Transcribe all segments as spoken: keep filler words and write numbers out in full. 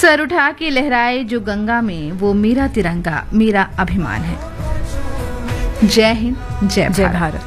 Sir उठा के लहराए जो गंगा में, वो मेरा तिरंगा मेरा अभिमान है। जय हिंद, जय जय भारत। भारत।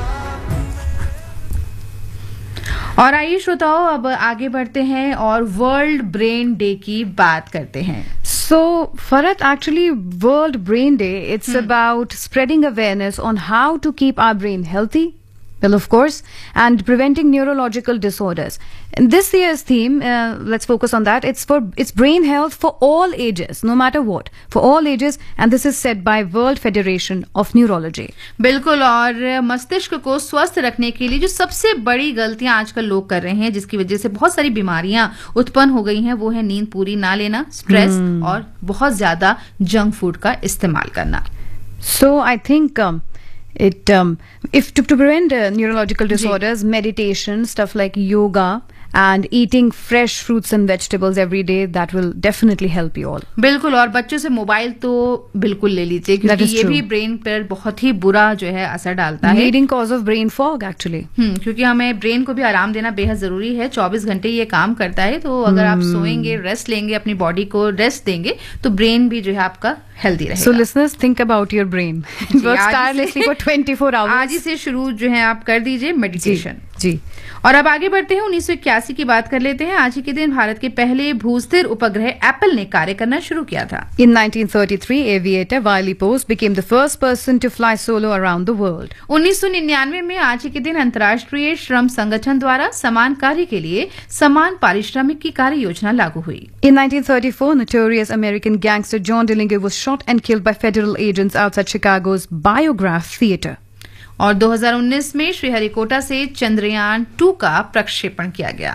और आइए श्रोताओं, अब आगे बढ़ते हैं और वर्ल्ड ब्रेन डे की बात करते हैं। So, Farat, actually, World Brain Day, it's about spreading awareness on how to keep our brain healthy, well, of course, and preventing neurological disorders. And this year's theme, uh, let's focus on that. It's for it's brain health for all ages, no matter what, for all ages, and this is set by World Federation of Neurology. बिल्कुल, और मस्तिष्क को स्वस्थ रखने के लिए जो सबसे बड़ी गलतियां आजकल लोग कर रहे हैं, जिसकी वजह से बहुत सारी बीमारियां उत्पन्न हो गई हैं, वो है नींद पूरी ना लेना, स्ट्रेस और बहुत ज्यादा जंक फूड का इस्तेमाल करना। So, I think um, it um, if to, to prevent uh, neurological disorders, meditation, stuff like yoga, and eating fresh fruits and vegetables every day, that will definitely help you all. बिल्कुल, और बच्चों से mobile तो बिल्कुल ले लीजिए, क्योंकि ये भी ब्रेन पर बहुत ही बुरा जो है असर डालता है। Leading cause of brain fog, actually. हम्म क्योंकि हमें ब्रेन को भी आराम देना बेहद जरूरी है। चौबीस घंटे ये काम करता है, तो अगर आप सोएंगे, रेस्ट लेंगे, अपनी बॉडी को रेस्ट देंगे, तो ब्रेन भी जो है आपका हेल्दी रहेगा। So listeners, think about your brain. It works tirelessly for twenty-four hours. आज ही से शुरू जो है आप कर दीजिए मेडिटेशन। जी। और अब आगे बढ़ते हैं, उन्नीस सौ इक्यासी की बात कर लेते हैं। आज ही के दिन भारत के पहले भूस्थिर उपग्रह एप्पल ने कार्य करना शुरू किया था। In nineteen thirty-three, aviator Wiley Post became the first person to fly solo around the world. उन्नीस सौ निन्यानवे में आज ही के दिन अंतर्राष्ट्रीय श्रम संगठन द्वारा समान कार्य के लिए समान पारिश्रमिक की कार्य योजना लागू हुई। In nineteen thirty-four, notorious American gangster John Dillinger was shot and killed by federal agents outside Chicago's Biograph Theater. और दो हज़ार उन्नीस में श्रीहरिकोटा से चंद्रयान टू का प्रक्षेपण किया गया।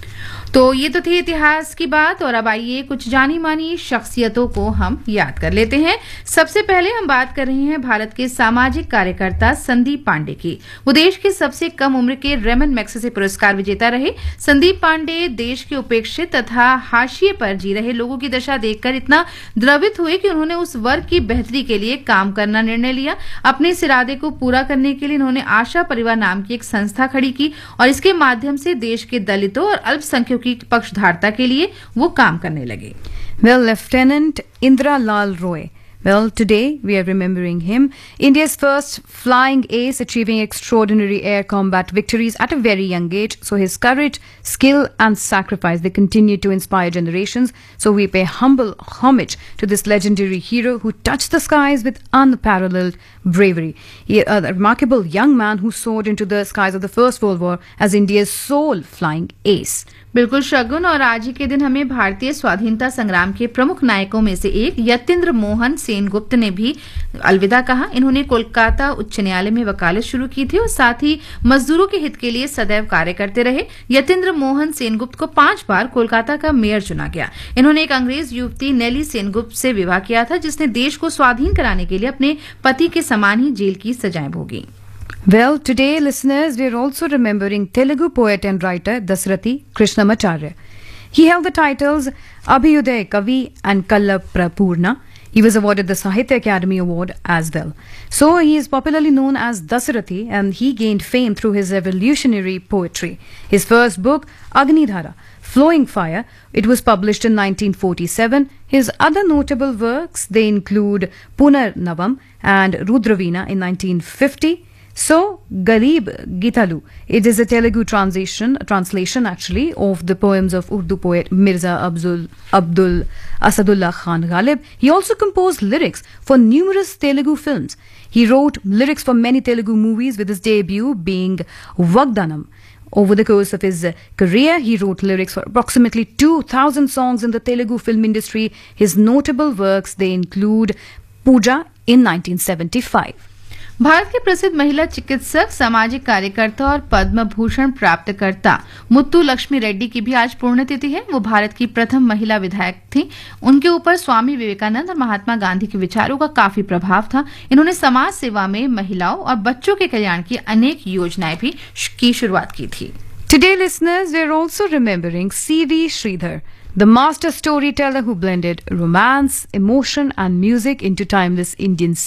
तो ये तो थी इतिहास की बात, और अब आइए कुछ जानी मानी शख्सियतों को हम याद कर लेते हैं। सबसे पहले हम बात कर रहे हैं भारत के सामाजिक कार्यकर्ता संदीप पांडे की। वो देश के सबसे कम उम्र के रेमन मैग्सेसे पुरस्कार विजेता रहे। संदीप पांडे देश के उपेक्षित तथा हाशिए पर जी रहे लोगों की दशा देखकर इतना द्रवित हुए कि उन्होंने उस वर्ग की बेहतरी के लिए काम करना निर्णय लिया। अपने इस इरादे को पूरा करने के लिए उन्होंने आशा परिवार नाम की एक संस्था खड़ी की, और इसके माध्यम से देश के दलितों और अल्पसंख्यकों की पक्षधारता के लिए वो काम करने लगे। Well, Lieutenant Indra Lal Roy. Well, today we are remembering him. India's first flying ace, achieving extraordinary air combat victories at a very young age. So his courage, skill and sacrifice, they continue to inspire generations. So we pay humble homage to this legendary hero who touched the skies with unparalleled bravery. He, a remarkable young man who soared into the skies of the First World War as India's sole flying ace. बिल्कुल शगुन, और आज ही के दिन हमें भारतीय स्वाधीनता संग्राम के प्रमुख नायकों में से एक यतीन्द्र मोहन सेनगुप्त ने भी अलविदा कहा। इन्होंने कोलकाता उच्च न्यायालय में वकालत शुरू की थी और साथ ही मजदूरों के हित के लिए सदैव कार्य करते रहे। यतीन्द्र मोहन सेनगुप्त को पांच बार कोलकाता का मेयर चुना गया। इन्होंने एक अंग्रेज युवती नेली सेनगुप्त से विवाह किया था, जिसने देश को स्वाधीन कराने के लिए अपने पति के समान ही जेल की सजाएं भोगी। Well, today, listeners, we are also remembering Telugu poet and writer Dasarathi Krishnamacharya. He held the titles Abhyuday Kavi and Kallaprapurna. He was awarded the Sahitya Academy Award as well. So, he is popularly known as Dasarathi, and he gained fame through his revolutionary poetry. His first book, Agnidhara, Flowing Fire, it was published in nineteen forty-seven. His other notable works, they include Punar Navam and Rudraveena in nineteen fifty. So, Garib Gitalu, it is a Telugu translation, translation actually, of the poems of Urdu poet Mirza Abdul, Abdul Asadullah Khan Ghalib. He also composed lyrics for numerous Telugu films. He wrote lyrics for many Telugu movies, with his debut being Vagdanam. Over the course of his career, he wrote lyrics for approximately two thousand songs in the Telugu film industry. His notable works, they include Pooja in nineteen seventy-five. Bharat के प्रसिद्ध महिला चिकित्सक, सामाजिक कार्यकर्ता और पद्म भूषण प्राप्तकर्ता मुत्तु लक्ष्मी रेड्डी की भी आज पुण्यतिथि है। वो भारत की प्रथम महिला विधायक थी। उनके ऊपर स्वामी विवेकानंद और महात्मा गांधी के विचारों का काफी प्रभाव था। इन्होंने समाज सेवा में महिलाओं और बच्चों के कल्याण की अनेक योजनाएं भी की शुरुआत की थी। Today, listeners, we are also remembering C V Sridhar, the master storyteller who blended romance, emotion and music into timeless Indian